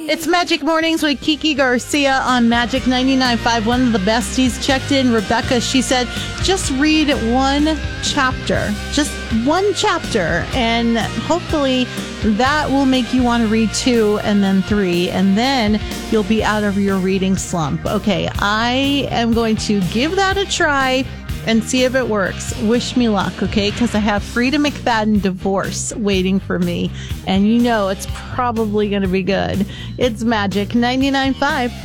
It's Magic Mornings with Kiki Garcia on Magic 99.5. One of the besties checked in, Rebecca. She said, just read one chapter, and hopefully that will make you want to read 2 and then 3, and then you'll be out of your reading slump. Okay, I am going to give that a try and see if it works. Wish me luck, okay? Because I have Frida McFadden Divorce waiting for me, and you know it's probably going to be good. It's Magic 99.5.